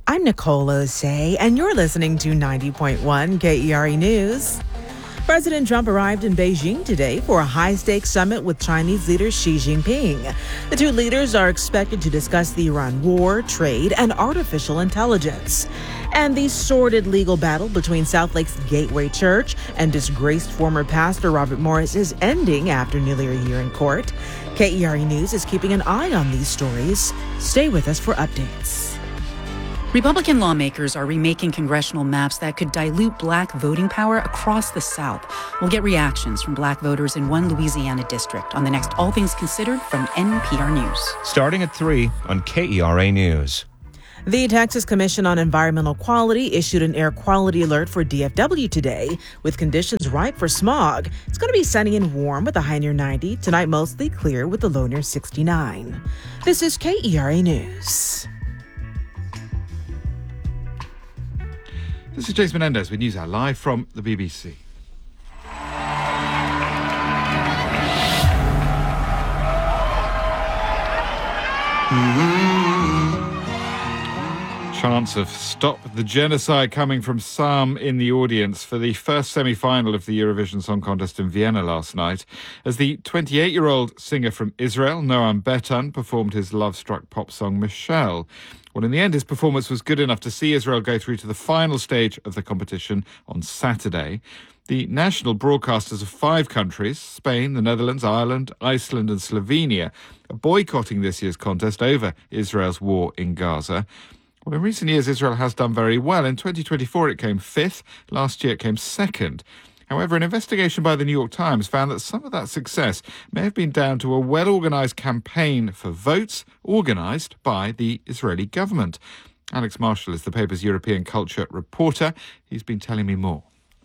I'm Nicole Osei, and you're listening to 90.1 KERE News. President Trump arrived in Beijing today for a high-stakes summit with Chinese leader Xi Jinping. The two leaders are expected to discuss the Iran war, trade, and artificial intelligence. And the sordid legal battle between South Lake's Gateway Church and disgraced former pastor Robert Morris is ending after nearly a year in court. KERE News is keeping an eye on these stories. Stay with us for updates. Republican lawmakers are remaking congressional maps that could dilute black voting power across the South. We'll get reactions from black voters in one Louisiana district on the next All Things Considered from NPR News. Starting at 3 on KERE News. The Texas Commission on Environmental Quality issued an air quality alert for DFW today, with conditions ripe for smog. It's going to be sunny and warm with a high near 90. Tonight, mostly clear with a low near 69. This is KERE News. This is James Menendez with NewsHour live from the BBC. Chants of "Stop the Genocide" coming from some in the audience for the first semi-final of the Eurovision Song Contest in Vienna last night, as the 28-year-old singer from Israel, Noam Betan, performed his love-struck pop song Michelle. Well, in the end, his performance was good enough to see Israel go through to the final stage of the competition on Saturday. The national broadcasters of 5 countries, Spain, the Netherlands, Ireland, Iceland and Slovenia, are boycotting this year's contest over Israel's war in Gaza. Well, in recent years, Israel has done very well. In 2024, it came 5th. Last year, it came 2nd. However, an investigation by the New York Times found that some of that success may have been down to a well-organised campaign for votes organised by the Israeli government. Alex Marshall is the paper's European culture reporter. He's been telling me more.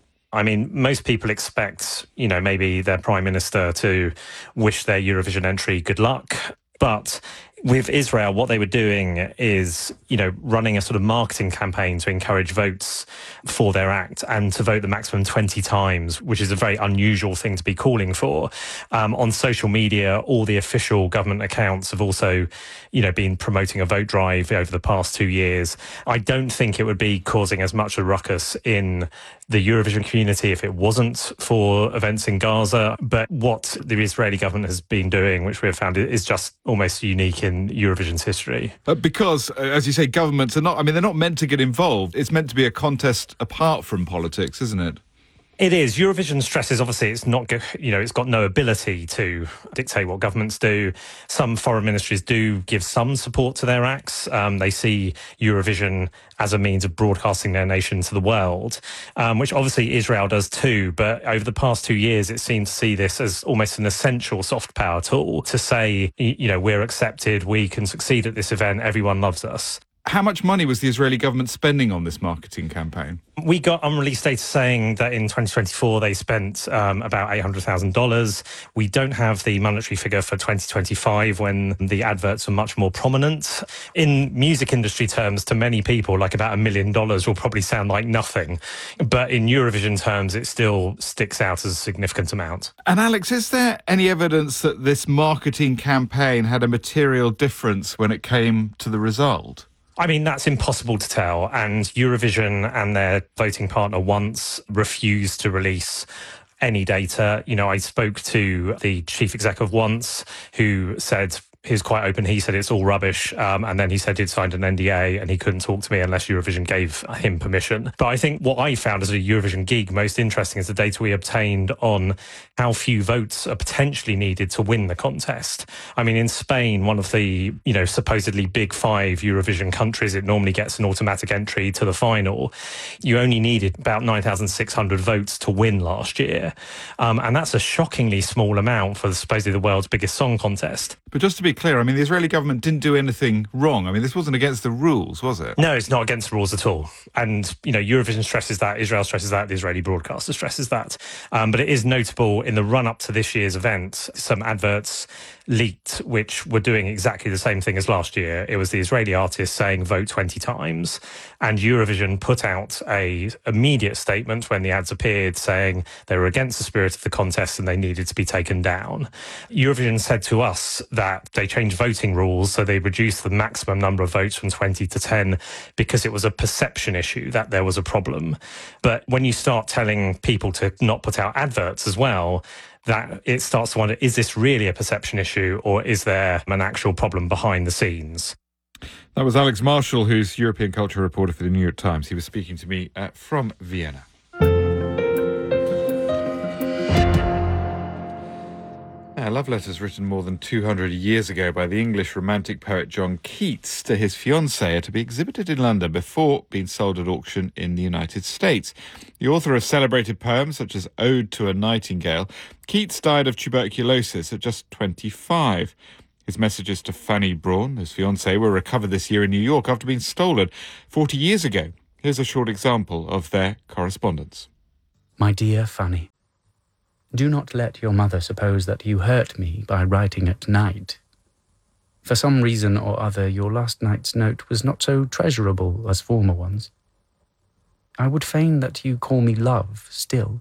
I mean, most people expect, maybe their prime minister to wish their Eurovision entry good luck. But with Israel, what they were doing is, running a sort of marketing campaign to encourage votes for their act and to vote the maximum 20 times, which is a very unusual thing to be calling for. On social media, all the official government accounts have also, been promoting a vote drive over the past 2 years. I don't think it would be causing as much a ruckus in the Eurovision community if it wasn't for events in Gaza. But what the Israeli government has been doing, which we have found, is just almost unique in Eurovision's history. Because, as you say, governments are they're not meant to get involved. It's meant to be a contest apart from politics, isn't it? It is. Eurovision stresses, obviously, it's not, it's got no ability to dictate what governments do. Some foreign ministries do give some support to their acts. They see Eurovision as a means of broadcasting their nation to the world, which obviously Israel does too. But over the past 2 years, it seems to see this as almost an essential soft power tool to say, we're accepted, we can succeed at this event, everyone loves us. How much money was the Israeli government spending on this marketing campaign? We got unreleased data saying that in 2024 they spent about $800,000. We don't have the monetary figure for 2025 when the adverts are much more prominent. In music industry terms, to many people, like about $1 million will probably sound like nothing. But in Eurovision terms, it still sticks out as a significant amount. And Alex, is there any evidence that this marketing campaign had a material difference when it came to the result? I mean, that's impossible to tell. And Eurovision and their voting partner once refused to release any data. I spoke to the chief executive once who said, he was quite open. He said it's all rubbish. And then he said he'd signed an NDA and he couldn't talk to me unless Eurovision gave him permission. But I think what I found as a Eurovision geek most interesting is the data we obtained on how few votes are potentially needed to win the contest. I mean, in Spain, one of the, supposedly big 5 Eurovision countries, it normally gets an automatic entry to the final. You only needed about 9,600 votes to win last year. And that's a shockingly small amount for supposedly the world's biggest song contest. But just to be clear, the Israeli government didn't do anything wrong. This wasn't against the rules, was it? No, it's not against the rules at all. And, Eurovision stresses that, Israel stresses that, the Israeli broadcaster stresses that. But it is notable in the run-up to this year's event, some adverts leaked, which were doing exactly the same thing as last year. It was the Israeli artist saying vote 20 times. And Eurovision put out a immediate statement when the ads appeared saying they were against the spirit of the contest and they needed to be taken down. Eurovision said to us that they changed voting rules, so they reduced the maximum number of votes from 20 to 10 because it was a perception issue that there was a problem. But when you start telling people to not put out adverts as well, that it starts to wonder, is this really a perception issue or is there an actual problem behind the scenes? That was Alex Marshall, who's European culture reporter for the New York Times. He was speaking to me from Vienna. A love letters written more than 200 years ago by the English romantic poet John Keats to his fiancée are to be exhibited in London before being sold at auction in the United States. The author of celebrated poems such as Ode to a Nightingale, Keats died of tuberculosis at just 25. His messages to Fanny Brawne, his fiancée, were recovered this year in New York after being stolen 40 years ago. Here's a short example of their correspondence. My dear Fanny, do not let your mother suppose that you hurt me by writing at night. For some reason or other, your last night's note was not so treasurable as former ones. I would fain that you call me love still.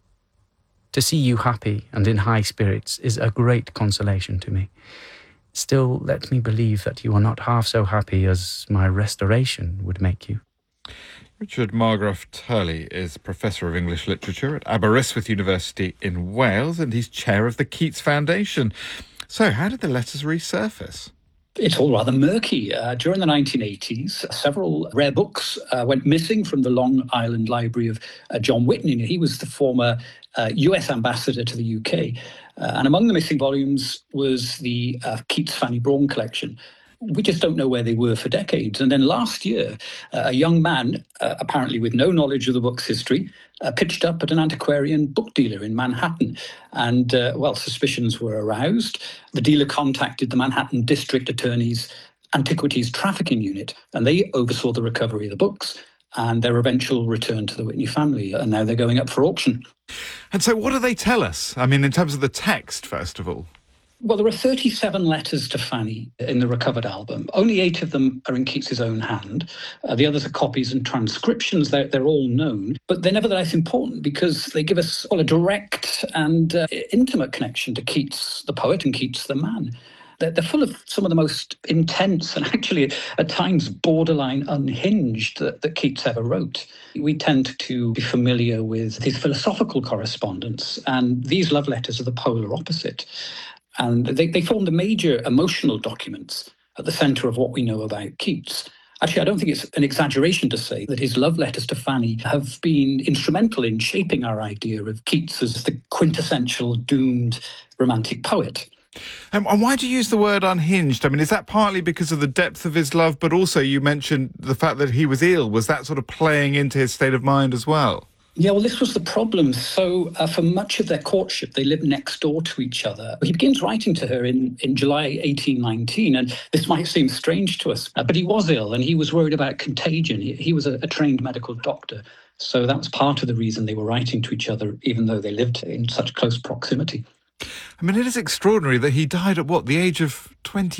To see you happy and in high spirits is a great consolation to me. Still, let me believe that you are not half so happy as my restoration would make you. Richard Margraf Turley is Professor of English Literature at Aberystwyth University in Wales, and he's chair of the Keats Foundation. So, how did the letters resurface? It's all rather murky. During the 1980s, several rare books went missing from the Long Island Library of John Whitney. He was the former US ambassador to the UK. And among the missing volumes was the Keats Fanny Brawne collection. We just don't know where they were for decades. And then last year, a young man, apparently with no knowledge of the book's history, pitched up at an antiquarian book dealer in Manhattan. And, suspicions were aroused. The dealer contacted the Manhattan District Attorney's Antiquities Trafficking Unit, and they oversaw the recovery of the books and their eventual return to the Whitney family. And now they're going up for auction. And so what do they tell us? I mean, in terms of the text, first of all. Well, there are 37 letters to Fanny in the recovered album. Only 8 of them are in Keats's own hand. The others are copies and transcriptions. They're all known, but they're nevertheless important because they give us a direct and intimate connection to Keats, the poet, and Keats, the man. They're full of some of the most intense and actually at times borderline unhinged that Keats ever wrote. We tend to be familiar with his philosophical correspondence, and these love letters are the polar opposite. And they form the major emotional documents at the centre of what we know about Keats. Actually, I don't think it's an exaggeration to say that his love letters to Fanny have been instrumental in shaping our idea of Keats as the quintessential doomed romantic poet. And why do you use the word unhinged? I mean, is that partly because of the depth of his love, but also you mentioned the fact that he was ill? Was that sort of playing into his state of mind as well? Yeah, well, this was the problem. So for much of their courtship, they lived next door to each other. He begins writing to her in July 1819, and this might seem strange to us, but he was ill and he was worried about contagion. He was a trained medical doctor. So that was part of the reason they were writing to each other, even though they lived in such close proximity. I mean, it is extraordinary that he died at the age of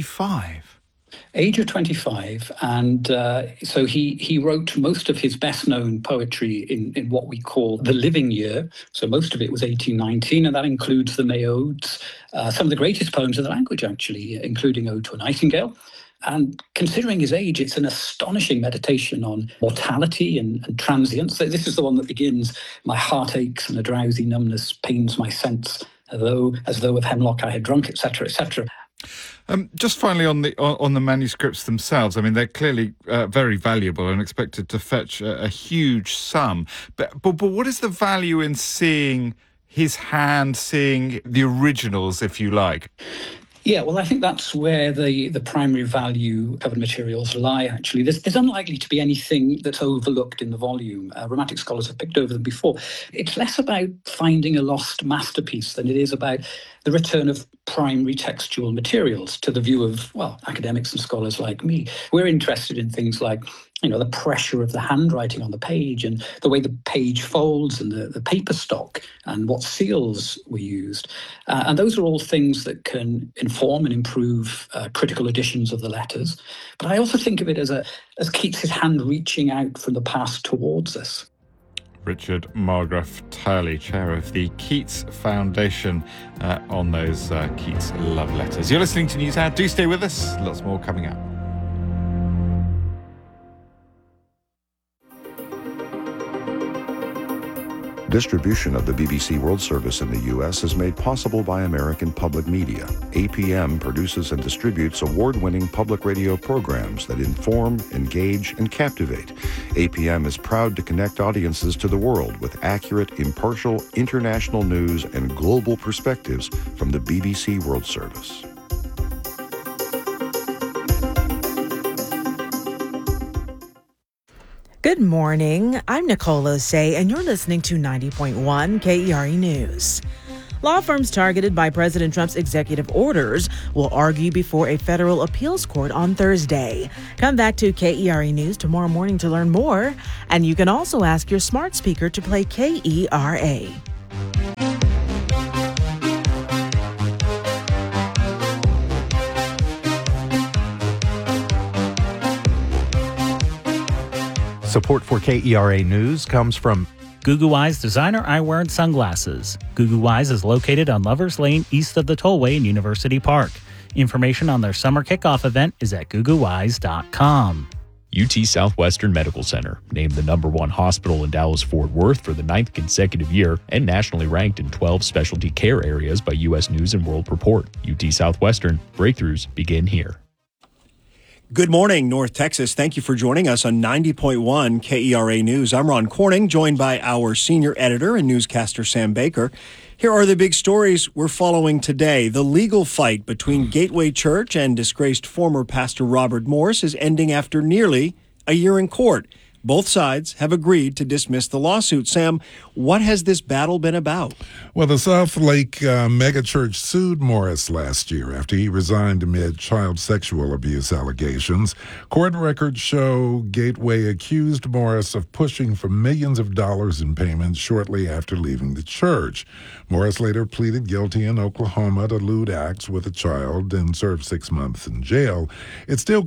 25? Age of 25, and so he wrote most of his best-known poetry in what we call the living year. So most of it was 1819, and that includes the May Odes, some of the greatest poems in the language, actually, including Ode to a Nightingale. And considering his age, it's an astonishing meditation on mortality and transience. So this is the one that begins, "My heart aches and a drowsy numbness pains my sense, as though of hemlock I had drunk," etc., etc. Just finally on the manuscripts themselves, I mean, they're clearly very valuable and expected to fetch a huge sum. But what is the value in seeing his hand, seeing the originals, if you like? Yeah, well, I think that's where the primary value covered materials lie, actually. There's unlikely to be anything that's overlooked in the volume. Romantic scholars have picked over them before. It's less about finding a lost masterpiece than it is about the return of primary textual materials to the view of, well, academics and scholars like me. We're interested in things like, the pressure of the handwriting on the page and the way the page folds and the paper stock and what seals were used. And those are all things that can inform and improve critical editions of the letters. But I also think of it as Keats's hand reaching out from the past towards us. Richard Margraf Turley, chair of the Keats Foundation, on those Keats love letters. You're listening to News Hour. Do stay with us. Lots more coming up. Distribution of the BBC World Service in the U.S. is made possible by American Public Media. APM produces and distributes award-winning public radio programs that inform, engage, and captivate. APM is proud to connect audiences to the world with accurate, impartial, international news and global perspectives from the BBC World Service. Good morning. I'm Nicole Osei, and you're listening to 90.1 KERE News. Law firms targeted by President Trump's executive orders will argue before a federal appeals court on Thursday. Come back to KERE News tomorrow morning to learn more, and you can also ask your smart speaker to play KERA. Support for KERA News comes from Gugu Eyes Designer Eyewear and Sunglasses. Gugu Eyes is located on Lovers Lane east of the Tollway in University Park. Information on their summer kickoff event is at gugueyes.com. UT Southwestern Medical Center, named the #1 hospital in Dallas-Fort Worth for the 9th consecutive year and nationally ranked in 12 specialty care areas by U.S. News & World Report. UT Southwestern, breakthroughs begin here. Good morning, North Texas. Thank you for joining us on 90.1 KERA News. I'm Ron Corning, joined by our senior editor and newscaster, Sam Baker. Here are the big stories we're following today. The legal fight between Gateway Church and disgraced former pastor Robert Morris is ending after nearly a year in court. Both sides have agreed to dismiss the lawsuit. Sam, what has this battle been about? Well, the South Lake megachurch sued Morris last year after he resigned amid child sexual abuse allegations. Court records show Gateway accused Morris of pushing for millions of dollars in payments shortly after leaving the church. Morris later pleaded guilty in Oklahoma to lewd acts with a child and served 6 months in jail. It's still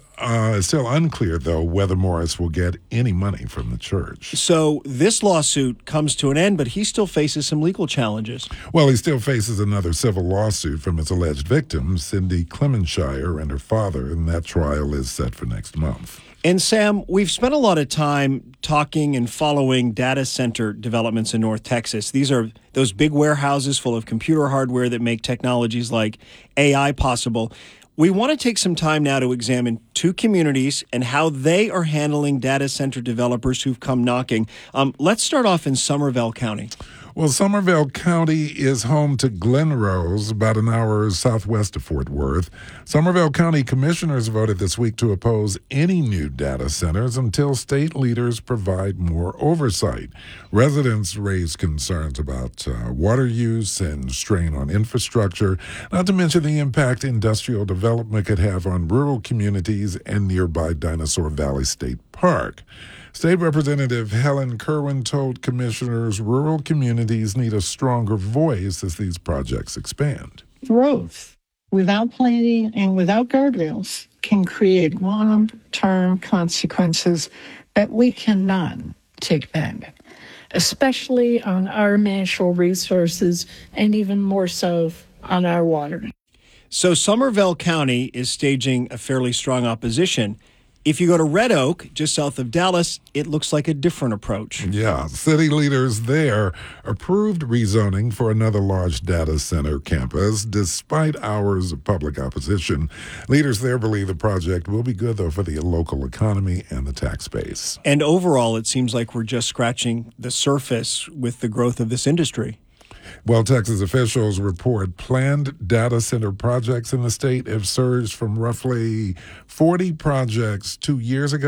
unclear, though, whether Morris will get any money from the church. So this lawsuit comes to an end, but he still faces some legal challenges. Well, he still faces another civil lawsuit from his alleged victim, Cindy Clemenshire, and her father, and that trial is set for next month. And Sam, we've spent a lot of time talking and following data center developments in North Texas. These are those big warehouses full of computer hardware that make technologies like AI possible. We want to take some time now to examine two communities and how they are handling data center developers who've come knocking. Let's start off in Somervell County. Well, Somervell County is home to Glen Rose, about an hour southwest of Fort Worth. Somervell County commissioners voted this week to oppose any new data centers until state leaders provide more oversight. Residents raised concerns about water use and strain on infrastructure, not to mention the impact industrial development could have on rural communities and nearby Dinosaur Valley State Park. State Representative Helen Kerwin told commissioners rural communities need a stronger voice as these projects expand. Growth without planning and without guardrails can create long-term consequences that we cannot take back, especially on our natural resources and even more so on our water. So Somervell County is staging a fairly strong opposition. If you go to Red Oak, just south of Dallas, it looks like a different approach. Yeah, city leaders there approved rezoning for another large data center campus, despite hours of public opposition. Leaders there believe the project will be good, though, for the local economy and the tax base. And overall, it seems like we're just scratching the surface with the growth of this industry. Well, Texas officials report planned data center projects in the state have surged from roughly 40 projects 2 years ago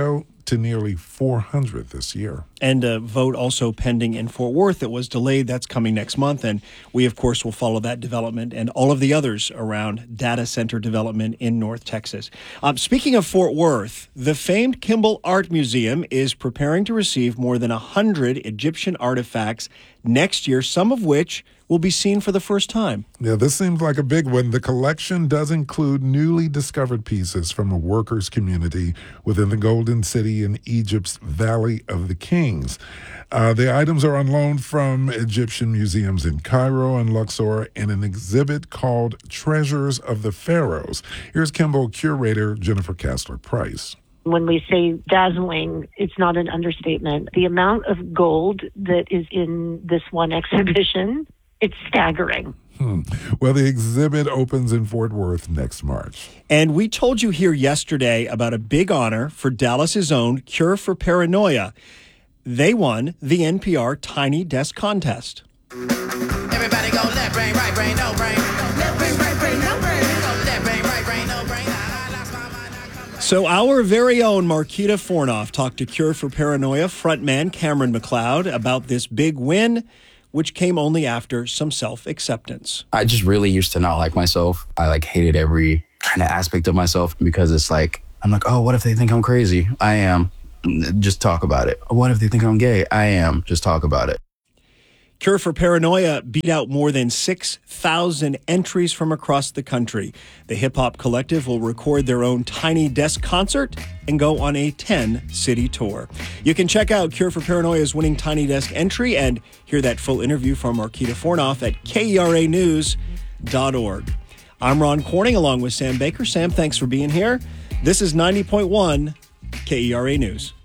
to nearly 400 this year. And a vote also pending in Fort Worth that was delayed. That's coming next month. And we, of course, will follow that development and all of the others around data center development in North Texas. Speaking of Fort Worth, the famed Kimball Art Museum is preparing to receive more than 100 Egyptian artifacts next year, some of which will be seen for the first time. Yeah, this seems like a big one. The collection does include newly discovered pieces from a workers' community within the Golden City in Egypt's Valley of the Kings. The items are on loan from Egyptian museums in Cairo and Luxor in an exhibit called Treasures of the Pharaohs. Here's Kimball curator Jennifer Kastler-Price. When we say dazzling, it's not an understatement. The amount of gold that is in this one exhibition, it's staggering. Well, the exhibit opens in Fort Worth next March. And we told you here yesterday about a big honor for Dallas's own Cure for Paranoia. They won the NPR Tiny Desk Contest. Everybody go left brain, right brain, no brain. Left brain, right brain, no brain. Left brain, right brain, no brain. So our very own Marquita Fornoff talked to Cure for Paranoia frontman Cameron McLeod about this big win, which came only after some self-acceptance. I just really used to not like myself. I hated every kind of aspect of myself because it's I'm like, oh, what if they think I'm crazy? I am. Just talk about it. What if they think I'm gay? I am. Just talk about it. Cure for Paranoia beat out more than 6,000 entries from across the country. The hip-hop collective will record their own Tiny Desk concert and go on a 10-city tour. You can check out Cure for Paranoia's winning Tiny Desk entry and hear that full interview from Marquita Fornoff at KERAnews.org. I'm Ron Corning along with Sam Baker. Sam, thanks for being here. This is 90.1 KERA News.